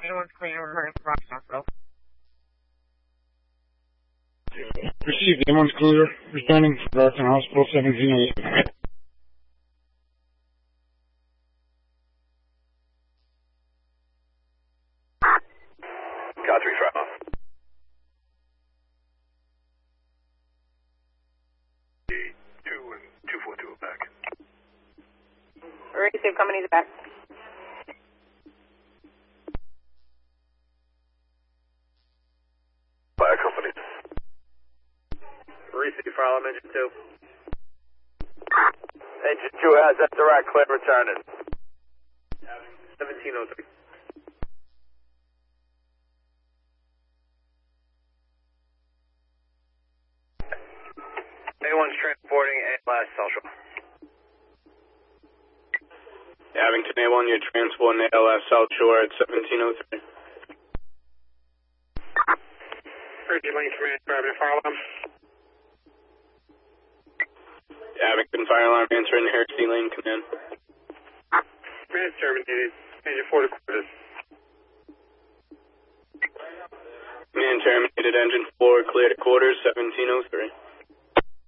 Anyone's clear, we're heading for Rock Hospital. Received, anyone's clear. Returning to Brockton Hospital, 1708. Godfrey, trauma. D2 and 242 back. Receive, company's back. Fire company. Receive, fire alarm engine 2. Engine 2 has that direct clear returning. 1703. A1's transporting ALS Central. Abington A1, you're transporting ALS South Shore at 1703. Bridge Lane Command, grabbing fire alarm. Abington Fire Alarm answering Harrisy Lane Command. Command terminated. Engine 4 to quarters. Command terminated, engine 4, clear to quarters, 1703.